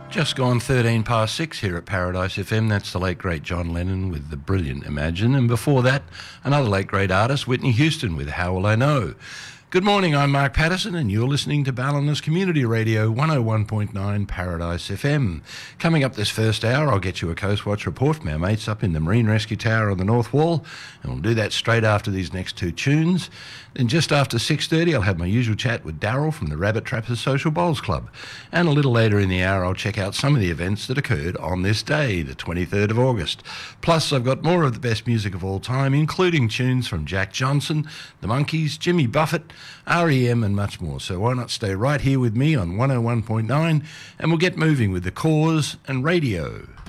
Just gone 13 past 6 here at Paradise FM. That's the late great John Lennon with the brilliant Imagine. And before that, another late great artist, Whitney Houston with How Will I Know. Good morning, I'm Mark Patterson and you're listening to Ballinas Community Radio 101.9 Paradise FM. Coming up this first hour, I'll get you a Coast Watch report from our mates up in the Marine Rescue Tower on the North Wall, and we'll do that straight after these next two tunes. Then just after 6:30, I'll have my usual chat with Daryl from the Rabbit Trappers Social Bowls Club. And a little later in the hour, I'll check out some of the events that occurred on this day, the 23rd of August. Plus, I've got more of the best music of all time, including tunes from Jack Johnson, The Monkees, Jimmy Buffett, REM and much more. So why not stay right here with me on 101.9 and we'll get moving with The Cause and radio.